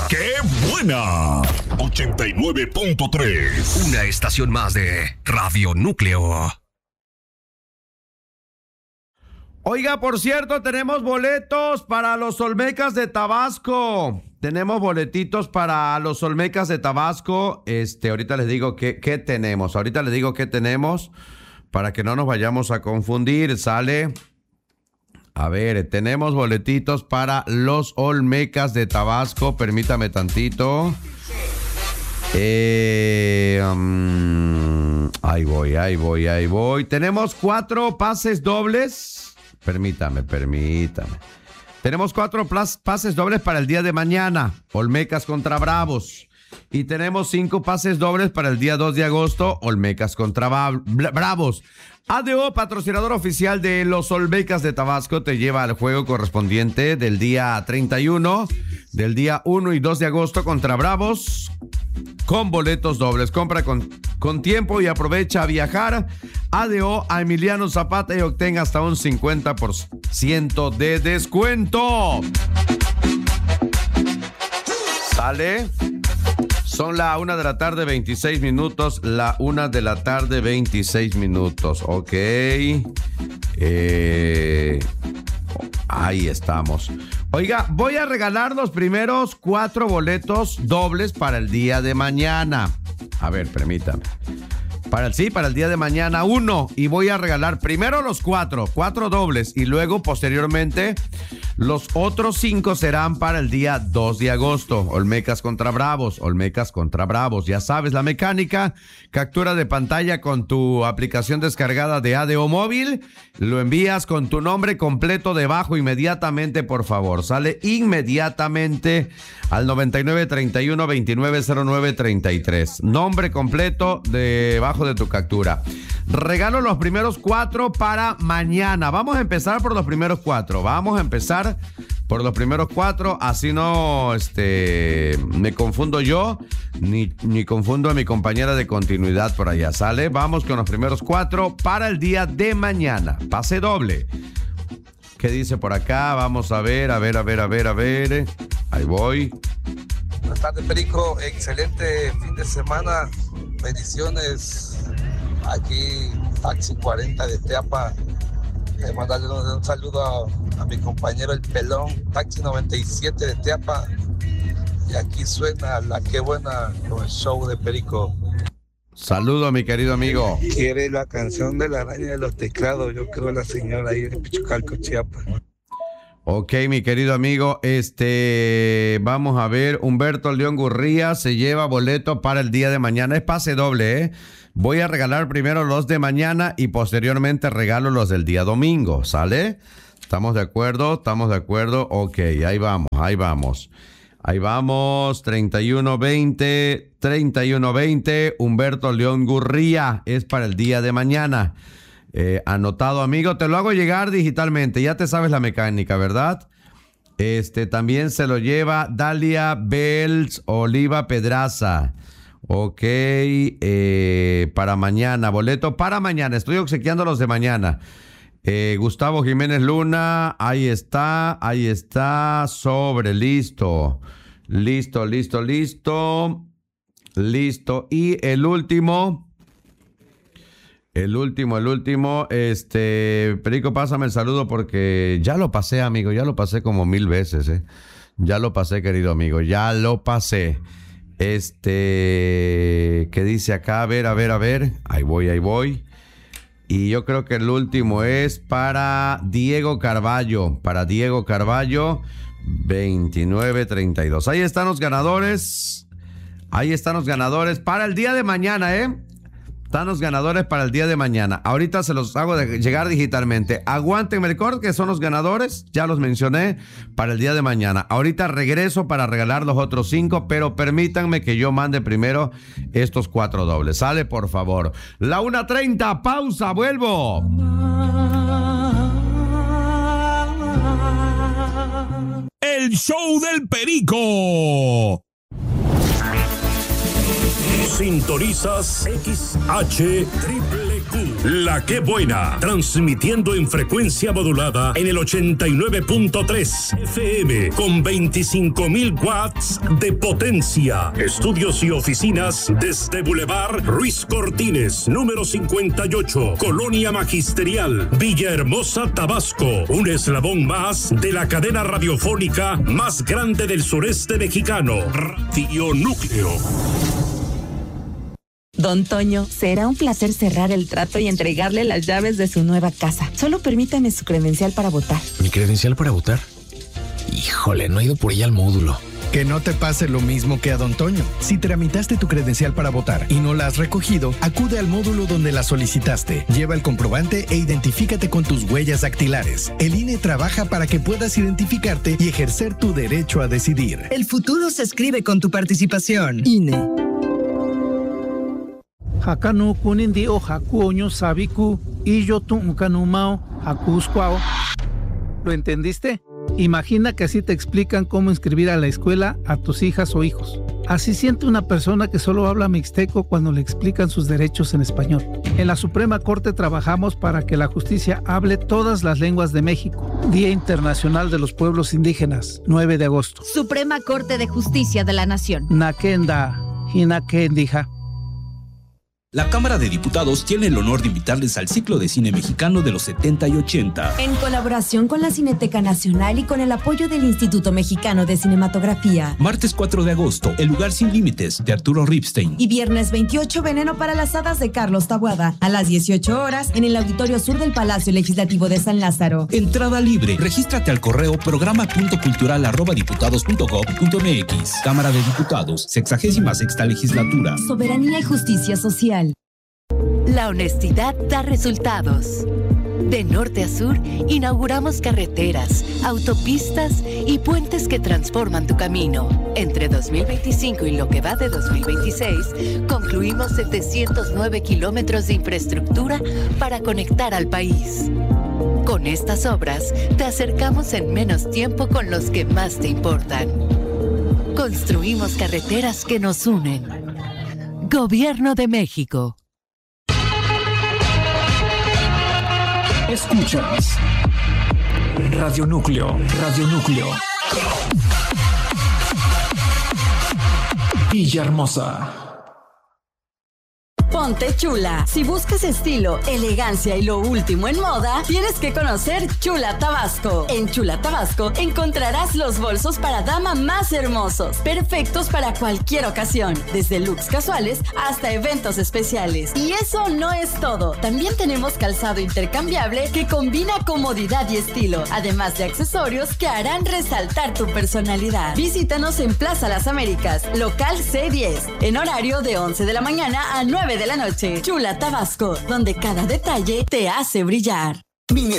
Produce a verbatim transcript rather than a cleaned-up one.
¡Qué buena! ochenta y nueve punto tres. Una estación más de Radio Núcleo. Oiga, por cierto, tenemos boletos para los Olmecas de Tabasco. Tenemos boletitos para los Olmecas de Tabasco. Este, ahorita les digo qué, qué tenemos. Ahorita les digo qué tenemos para que no nos vayamos a confundir. Sale. A ver, tenemos boletitos para los Olmecas de Tabasco. Permítame tantito. Eh, um, ahí voy, ahí voy, ahí voy. Tenemos cuatro pases dobles. Permítame, permítame. Tenemos cuatro pases dobles para el día de mañana. Olmecas contra Bravos. Y tenemos cinco pases dobles para el día dos de agosto. Olmecas contra Bravos. A D O, patrocinador oficial de los Olmecas de Tabasco, te lleva al juego correspondiente del día treinta y uno, del día uno y dos de agosto contra Bravos, con boletos dobles. Compra con, con tiempo y aprovecha a viajar. A D O a Emiliano Zapata y obtenga hasta un cincuenta por ciento de descuento. ¿Sale? Son la una de la tarde, veintiséis minutos. La una de la tarde, veintiséis minutos. Ok. Eh, ahí estamos. Oiga, voy a regalar los primeros cuatro boletos dobles para el día de mañana. A ver, permítame. Para el, sí, para el día de mañana, uno. Y voy a regalar primero los cuatro, cuatro dobles. Y luego, posteriormente, los otros cinco serán para el día dos de agosto. Olmecas contra Bravos, Olmecas contra Bravos. Ya sabes la mecánica. Captura de pantalla con tu aplicación descargada de A D O Móvil. Lo envías con tu nombre completo debajo inmediatamente, por favor. Sale inmediatamente al noventa y nueve, treinta y uno, veintinueve, cero nueve, treinta y tres. Nombre completo debajo de tu captura. Regalo los primeros cuatro para mañana. Vamos a empezar por los primeros cuatro. Vamos a empezar por los primeros cuatro. Así no este, me confundo yo, ni, ni confundo a mi compañera de continuidad por allá. ¿Sale? Vamos con los primeros cuatro para el día de mañana. Pase doble. ¿Qué dice por acá? Vamos a ver, a ver, a ver, a ver, a ver. Ahí voy. Buenas tardes, Perico. Excelente fin de semana. Bendiciones. Aquí, Taxi cuarenta de Teapa. Eh, mandarle un, un saludo a, a mi compañero El Pelón, Taxi noventa y siete de Teapa. Y aquí suena la que buena con el show de Perico. Saludo a mi querido amigo. Quiere la canción de la araña de los teclados. Yo creo la señora ahí de Pichucalco, Chiapas. Ok, mi querido amigo, este, vamos a ver, Humberto León Gurría se lleva boleto para el día de mañana, es pase doble, ¿eh? Voy a regalar primero los de mañana y posteriormente regalo los del día domingo, ¿sale? ¿Estamos de acuerdo? ¿Estamos de acuerdo? Ok, ahí vamos, ahí vamos. Ahí vamos, treinta y uno veinte, treinta y uno veinte, Humberto León Gurría, es para el día de mañana. Eh, anotado, amigo, te lo hago llegar digitalmente, ya te sabes la mecánica, ¿verdad? Este también se lo lleva Dalia Bells Oliva Pedraza. Ok, eh, para mañana, boleto para mañana, estoy obsequiando los de mañana. Eh, Gustavo Jiménez Luna, ahí está, ahí está, sobre, listo, listo, listo, listo, listo. Y el último... El último, el último, este, Perico, pásame el saludo porque ya lo pasé, amigo, ya lo pasé como mil veces, eh. Ya lo pasé, querido amigo, ya lo pasé. Este, ¿qué dice acá? A ver, a ver, a ver, ahí voy, ahí voy. Y yo creo que el último es para Diego Carballo, para Diego Carballo, veintinueve treinta y dos. Ahí están los ganadores, ahí están los ganadores para el día de mañana, eh. Están los ganadores para el día de mañana. Ahorita se los hago de llegar digitalmente. Aguántenme el corte, que son los ganadores. Ya los mencioné para el día de mañana. Ahorita regreso para regalar los otros cinco, pero permítanme que yo mande primero estos cuatro dobles. Sale, por favor. La una treinta, pausa, vuelvo. El show del Perico. Sintonizas X H Triple Q. La Que Buena, transmitiendo en frecuencia modulada en el ochenta y nueve punto tres F M con veinticinco mil watts de potencia. Estudios y oficinas desde Boulevard Ruiz Cortines, número cincuenta y ocho, Colonia Magisterial, Villahermosa, Tabasco. Un eslabón más de la cadena radiofónica más grande del sureste mexicano, Radio Núcleo. Don Toño, será un placer cerrar el trato y entregarle las llaves de su nueva casa. Solo permítame su credencial para votar. ¿Mi credencial para votar? Híjole, no he ido por ella al módulo. Que no te pase lo mismo que a Don Toño. Si tramitaste tu credencial para votar y no la has recogido, acude al módulo donde la solicitaste. Lleva el comprobante e identifícate con tus huellas dactilares. El I N E trabaja para que puedas identificarte y ejercer tu derecho a decidir. El futuro se escribe con tu participación. I N E. Hakanu kunindi o hakuoño sabiku y yo tu unkanumao hakuskwao. ¿Lo entendiste? Imagina que así te explican cómo inscribir a la escuela a tus hijas o hijos. Así siente una persona que solo habla mixteco cuando le explican sus derechos en español. En la Suprema Corte trabajamos para que la justicia hable todas las lenguas de México. Día Internacional de los Pueblos Indígenas, nueve de agosto. Suprema Corte de Justicia de la Nación. Nakenda, Hinakendija. La Cámara de Diputados tiene el honor de invitarles al ciclo de cine mexicano de los setenta y ochenta. En colaboración con la Cineteca Nacional y con el apoyo del Instituto Mexicano de Cinematografía. Martes cuatro de agosto, El lugar sin límites, de Arturo Ripstein. Y viernes veintiocho, Veneno para las hadas, de Carlos Taboada. A las dieciocho horas, en el Auditorio Sur del Palacio Legislativo de San Lázaro. Entrada libre. Regístrate al correo programa punto cultural arroba diputados punto gob punto mx. Cámara de Diputados, sexagésima sexta legislatura. Soberanía y justicia social. La honestidad da resultados. De norte a sur, inauguramos carreteras, autopistas y puentes que transforman tu camino. Entre dos mil veinticinco y lo que va de dos mil veintiséis, concluimos setecientos nueve kilómetros de infraestructura para conectar al país. Con estas obras, te acercamos en menos tiempo con los que más te importan. Construimos carreteras que nos unen. Gobierno de México. Escuchas Radio Núcleo, Radio Núcleo. Villahermosa. Ponte chula. Si buscas estilo, elegancia y lo último en moda, tienes que conocer Chula Tabasco. En Chula Tabasco encontrarás los bolsos para dama más hermosos, perfectos para cualquier ocasión, desde looks casuales hasta eventos especiales. Y eso no es todo. También tenemos calzado intercambiable que combina comodidad y estilo, además de accesorios que harán resaltar tu personalidad. Visítanos en Plaza Las Américas, local C diez, en horario de once de la mañana a nueve de la noche. Chula Tabasco, donde cada detalle te hace brillar. Mini